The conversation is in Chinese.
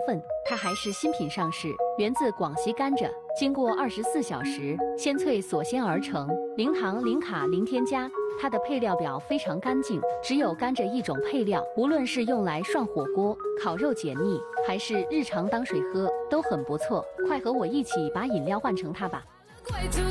分，它还是新品上市，源自广西甘蔗，经过24小时鲜萃锁鲜而成，零糖、零卡、零添加。它的配料表非常干净，只有甘蔗一种配料，无论是用来涮火锅、烤肉解腻，还是日常当水喝，都很不错。快和我一起把饮料换成它吧！